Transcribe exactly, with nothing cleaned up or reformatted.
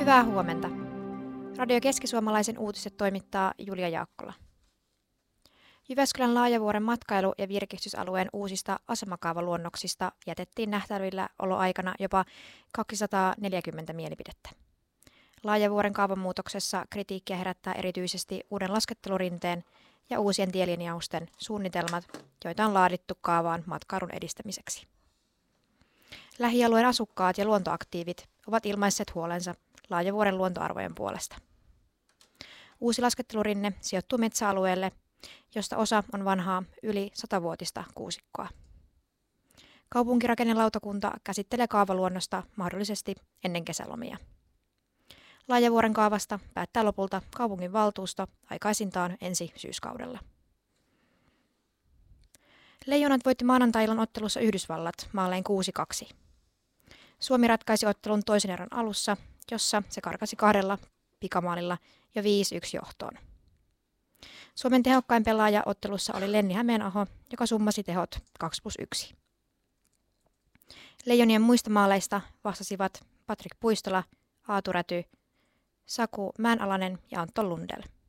Hyvää huomenta. Radio Keski-Suomalaisen uutiset toimittaa Julia Jaakkola. Jyväskylän Laajavuoren matkailu- ja virkistysalueen uusista asemakaavaluonnoksista jätettiin nähtävillä oloaikana jopa kaksisataaneljäkymmentä mielipidettä. Laajavuoren kaavamuutoksessa kritiikkiä herättää erityisesti uuden laskettelurinteen ja uusien tielinjausten suunnitelmat, joita on laadittu kaavaan matkailun edistämiseksi. Lähialueen asukkaat ja luontoaktiivit ovat ilmaisseet huolensa Laajavuoren luontoarvojen puolesta. Uusi laskettelurinne sijoittuu metsäalueelle, josta osa on vanhaa yli satavuotista kuusikkoa. Kaupunkirakennelautakunta käsittelee kaavaluonnosta mahdollisesti ennen kesälomia. Laajavuoren kaavasta päättää lopulta kaupungin valtuusto aikaisintaan ensi syyskaudella. Leijonat voitti maanantai-illan ottelussa Yhdysvallat maalleen kuusi kaksi. Suomi ratkaisi ottelun toisen erän alussa, jossa se karkasi kahdella pikamaalilla jo viisi yksi johtoon. Suomen tehokkain pelaaja ottelussa oli Lenni Hämeenaho, joka summasi tehot kaksi plus yksi. Leijonien muista maaleista vastasivat Patrik Puistola, Aatu Räty, Saku Mäenalanen ja Anton Lundell.